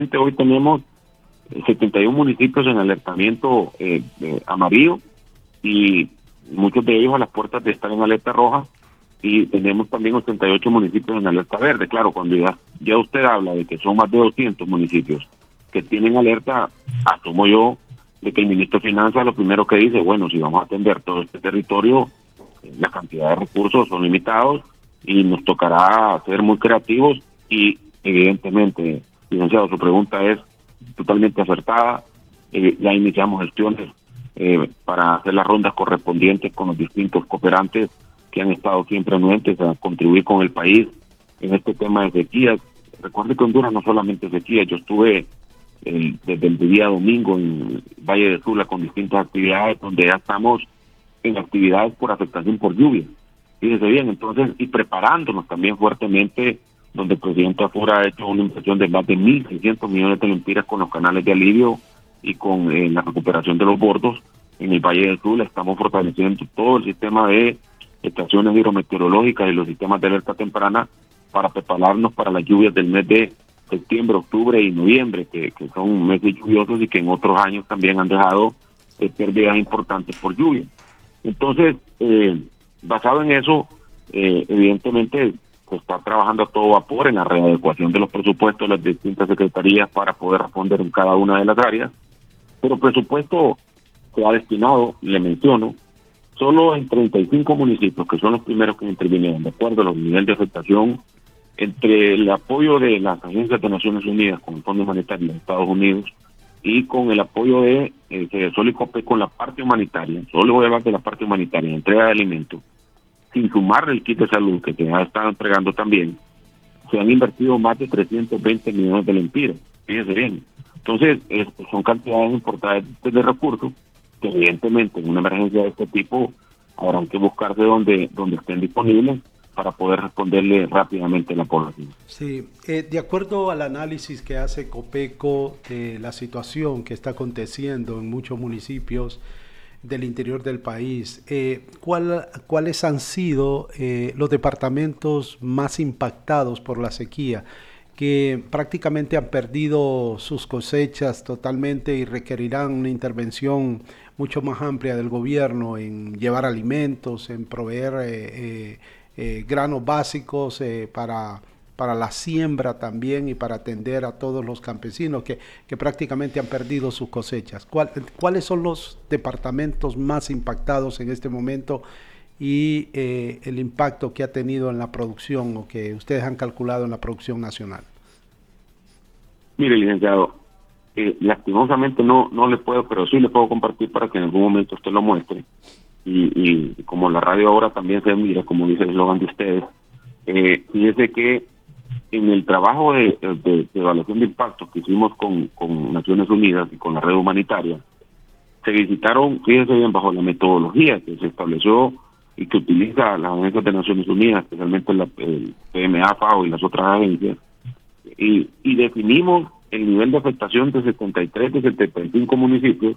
Hoy tenemos 71 municipios en alertamiento amarillo y muchos de ellos a las puertas de estar en alerta roja, y tenemos también 88 municipios en alerta verde. Claro, cuando ya usted habla de que son más de 200 municipios que tienen alerta, asumo yo de que el ministro de Finanzas lo primero que dice, bueno, si vamos a atender todo este territorio, la cantidad de recursos son limitados y nos tocará ser muy creativos. Y evidentemente, licenciado, su pregunta es totalmente acertada. Ya iniciamos gestiones para hacer las rondas correspondientes con los distintos cooperantes que han estado siempre anuentes a contribuir con el país en este tema de sequías. Recuerde que Honduras no solamente es sequía. Yo estuve desde el día domingo en Valle de Sula con distintas actividades donde ya estamos en actividades por afectación por lluvia. Fíjese bien, entonces, y preparándonos también fuertemente, donde el presidente Afura ha hecho una inversión de más de 1.600 millones de lempiras con los canales de alivio y con la recuperación de los bordos en el Valle de Sula. Estamos fortaleciendo todo el sistema de estaciones hidrometeorológicas y los sistemas de alerta temprana para prepararnos para las lluvias del mes de septiembre, octubre y noviembre, que son meses lluviosos y que en otros años también han dejado pérdidas importantes por lluvia. Entonces, basado en eso, evidentemente se está trabajando a todo vapor en la readecuación de los presupuestos de las distintas secretarías para poder responder en cada una de las áreas, pero el presupuesto se ha destinado, le menciono, solo en 35 municipios, que son los primeros que intervinieron, de acuerdo a los niveles de afectación, entre el apoyo de las agencias de Naciones Unidas con el Fondo Humanitario de Estados Unidos y con el apoyo de Sol y COPE con la parte humanitaria. Solo voy a hablar de la parte humanitaria, entrega de alimentos, sin sumar el kit de salud que se ha estado entregando también. Se han invertido más de 320 millones de lempiras, fíjense bien. Entonces, son cantidades importantes de recursos que evidentemente en una emergencia de este tipo habrán que buscarse donde estén disponibles para poder responderle rápidamente a la población. Sí, de acuerdo al análisis que hace Copeco de la situación que está aconteciendo en muchos municipios del interior del país, ¿cuáles han sido los departamentos más impactados por la sequía, que prácticamente han perdido sus cosechas totalmente y requerirán una intervención mucho más amplia del gobierno en llevar alimentos, en proveer granos básicos para la siembra también y para atender a todos los campesinos que prácticamente han perdido sus cosechas? ¿Cuáles son los departamentos más impactados en este momento y el impacto que ha tenido en la producción o que ustedes han calculado en la producción nacional? Mire, licenciado, lastimosamente no le puedo, pero sí le puedo compartir para que en algún momento usted lo muestre. Y como la radio ahora también se mira, como dice el eslogan de ustedes, fíjese que en el trabajo de evaluación de impacto que hicimos con Naciones Unidas y con la red humanitaria, se visitaron, fíjense bien, bajo la metodología que se estableció y que utiliza las agencias de Naciones Unidas, especialmente el PMA, FAO y las otras agencias, y definimos el nivel de afectación de 73 de 75 municipios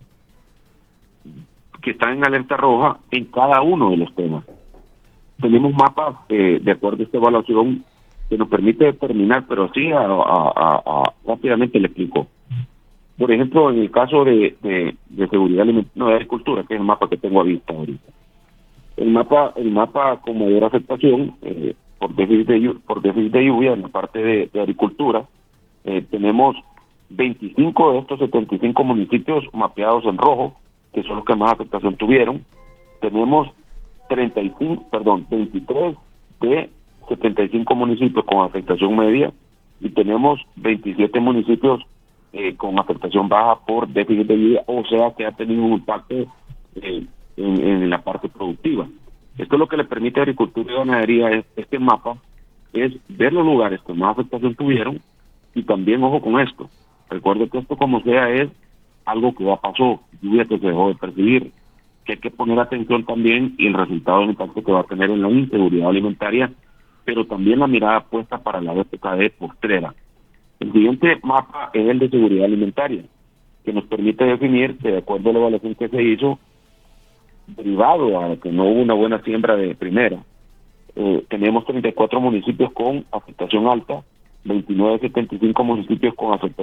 que están en alerta roja en cada uno de los temas. Tenemos mapas de acuerdo a esta evaluación que nos permite determinar, pero sí rápidamente le explico. Por ejemplo, en el caso de seguridad alimentaria, no, de agricultura, que es el mapa que tengo a vista ahorita. El mapa con mayor afectación por déficit de lluvia en la parte de agricultura, tenemos 25 de estos 75 municipios mapeados en rojo, que son los que más afectación tuvieron. Tenemos 23 de 75 municipios con afectación media y tenemos 27 municipios con afectación baja por déficit de lluvia, o sea que ha tenido un impacto en la parte productiva. Esto es lo que le permite a agricultura y ganadería, este mapa, es ver los lugares que más afectación tuvieron y también, ojo con esto, recuerde que esto como sea es algo que ya pasó, lluvia que se dejó de percibir, que hay que poner atención también y el resultado del impacto que va a tener en la inseguridad alimentaria, pero también la mirada puesta para la época de postrera. El siguiente mapa es el de seguridad alimentaria, que nos permite definir que de acuerdo a la evaluación que se hizo, derivado a que no hubo una buena siembra de primera, tenemos 34 municipios con afectación alta, 29 de 75 municipios con afectación